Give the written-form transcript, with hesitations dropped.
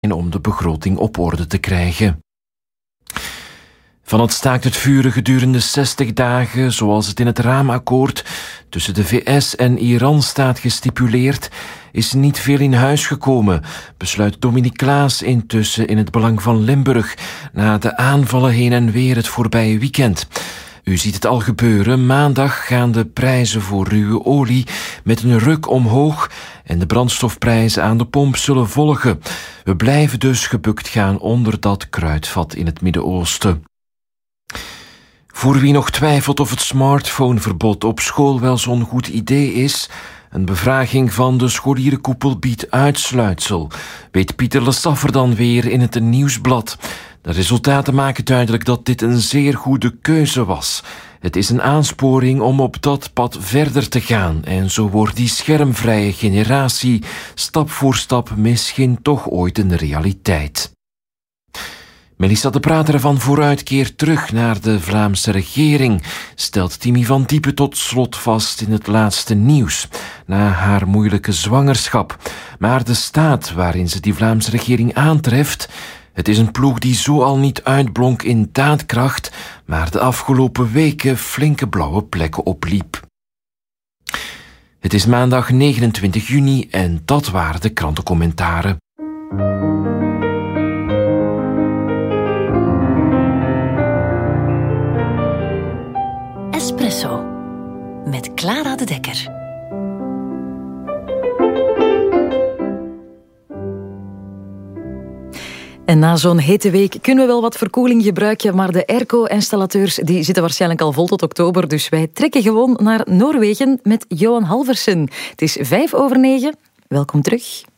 om de begroting op orde te krijgen. Van het staakt het vuren gedurende 60 dagen, zoals het in het raamakkoord tussen de VS en Iran staat gestipuleerd, is niet veel in huis gekomen, besluit Dominique Claes intussen in het belang van Limburg, na de aanvallen heen en weer het voorbije weekend. U ziet het al gebeuren. Maandag gaan de prijzen voor ruwe olie met een ruk omhoog en de brandstofprijzen aan de pomp zullen volgen. We blijven dus gebukt gaan onder dat kruidvat in het Midden-Oosten. Voor wie nog twijfelt of het smartphoneverbod op school wel zo'n goed idee is, een bevraging van de scholierenkoepel biedt uitsluitsel, weet Pieter Lesaffer dan weer in het Nieuwsblad. De resultaten maken duidelijk dat dit een zeer goede keuze was. Het is een aansporing om op dat pad verder te gaan en zo wordt die schermvrije generatie stap voor stap misschien toch ooit een realiteit. Melissa de Prater van Vooruit keert terug naar de Vlaamse regering, stelt Timmy van Diepen tot slot vast in het laatste nieuws, na haar moeilijke zwangerschap. Maar de staat waarin ze die Vlaamse regering aantreft, het is een ploeg die zo al niet uitblonk in daadkracht, maar de afgelopen weken flinke blauwe plekken opliep. Het is maandag 29 juni en dat waren de krantencommentaren. Espresso met Clara de Dekker. En na zo'n hete week kunnen we wel wat verkoeling gebruiken, maar de airco-installateurs die zitten waarschijnlijk al vol tot oktober, dus wij trekken gewoon naar Noorwegen met Johan Halversen. Het is 9:05. Welkom terug.